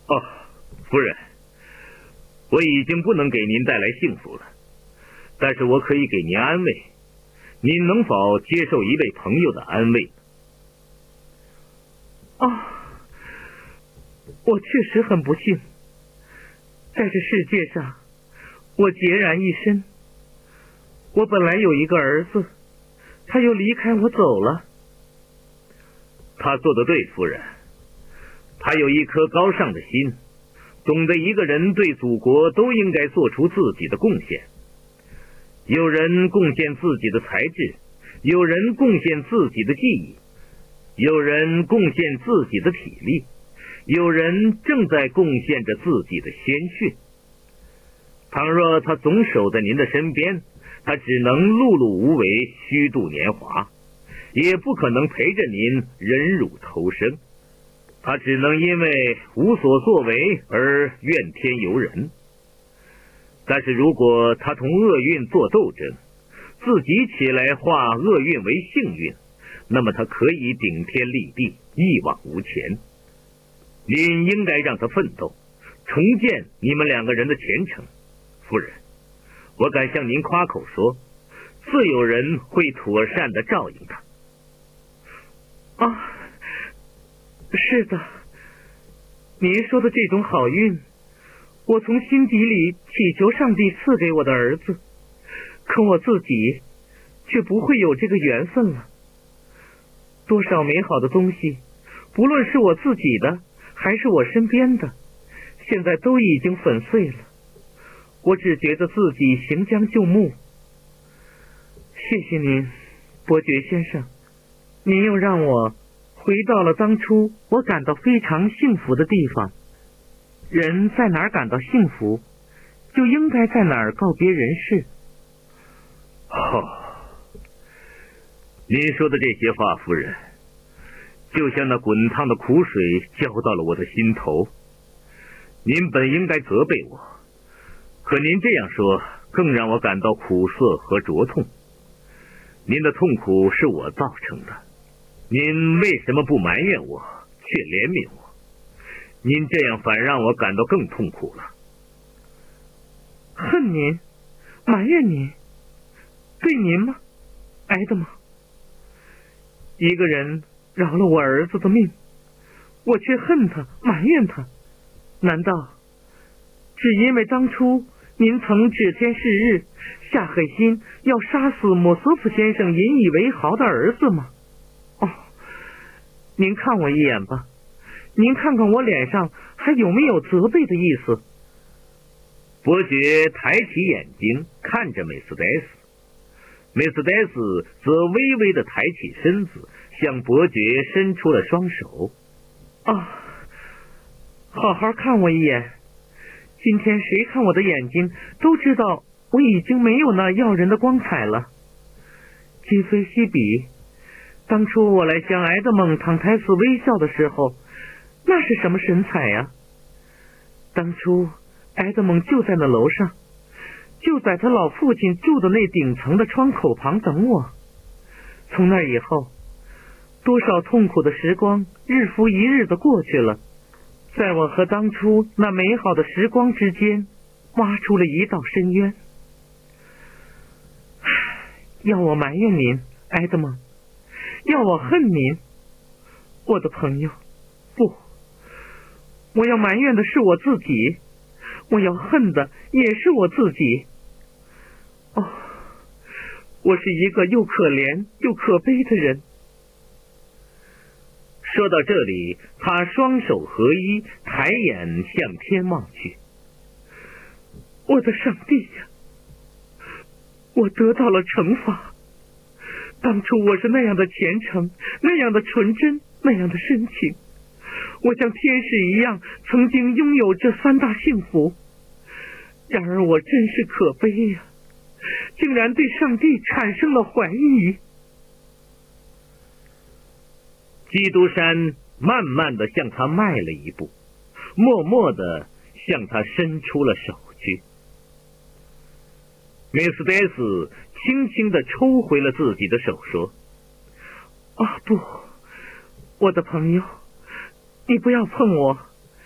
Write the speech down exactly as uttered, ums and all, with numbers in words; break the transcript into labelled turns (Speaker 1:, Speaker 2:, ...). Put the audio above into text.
Speaker 1: 哦，夫人，我已经不能给您带来幸福了，但是我可以给您安慰。您能否接受一位朋友的安慰？
Speaker 2: 哦，我确实很不幸，在这世界上，我孑然一身。我本来有一个儿子，他又离开我走了。
Speaker 1: 他做得对，夫人。他有一颗高尚的心，懂得一个人对祖国都应该做出自己的贡献。有人贡献自己的才智，有人贡献自己的技艺，有人贡献自己的体力，有人正在贡献着自己的鲜血。倘若他总守在您的身边，他只能碌碌无为，虚度年华，也不可能陪着您忍辱偷生。他只能因为无所作为而怨天尤人。但是如果他同厄运做斗争，自己起来化厄运为幸运，那么他可以顶天立地，一往无前。您应该让他奋斗，重建你们两个人的前程。夫人，我敢向您夸口说，自有人会妥善地照应他。
Speaker 2: 啊，是的，您说的这种好运，我从心底里祈求上帝赐给我的儿子，可我自己却不会有这个缘分了。多少美好的东西，不论是我自己的还是我身边的，现在都已经粉碎了。我只觉得自己行将就木。谢谢您，伯爵先生，您又让我回到了当初我感到非常幸福的地方。人在哪儿感到幸福，就应该在哪儿告别人世。
Speaker 1: 哦，您说的这些话，夫人，就像那滚烫的苦水浇到了我的心头。您本应该责备我，可您这样说更让我感到苦涩和灼痛。您的痛苦是我造成的，您为什么不埋怨我，却怜悯我？您这样反让我感到更痛苦了。
Speaker 2: 恨您，埋怨您，对您吗，挨的吗？一个人饶了我儿子的命，我却恨他，埋怨他，难道只因为当初您曾指天誓日，下狠心要杀死莫斯夫先生引以为豪的儿子吗？哦，您看我一眼吧，您看看我脸上还有没有责备的意思？
Speaker 1: 伯爵抬起眼睛看着美斯黛斯，美斯黛斯则微微的抬起身子，向伯爵伸出了双手。
Speaker 2: 啊，好好看我一眼，今天谁看我的眼睛都知道我已经没有那耀人的光彩了。今非昔比，当初我来向埃德蒙唐泰斯微笑的时候，那是什么神采呀？当初埃德蒙就在那楼上，就在他老父亲住的那顶层的窗口旁等我。从那以后，多少痛苦的时光日复一日的过去了，在我和当初那美好的时光之间挖出了一道深渊。要我埋怨您，埃德蒙，要我恨您，我的朋友，不，我要埋怨的是我自己，我要恨的也是我自己。哦，我是一个又可怜又可悲的人。
Speaker 1: 说到这里，他双手合一，抬眼向天望去。
Speaker 2: 我的上帝呀，我得到了惩罚。当初我是那样的虔诚，那样的纯真，那样的深情，我像天使一样曾经拥有这三大幸福。然而我真是可悲呀，竟然对上帝产生了怀疑。
Speaker 1: 基督山慢慢地向他迈了一步，默默地向他伸出了手去。梅斯黛斯轻轻地抽回了自己的手，说：
Speaker 2: 啊，不，我的朋友，你不要碰我，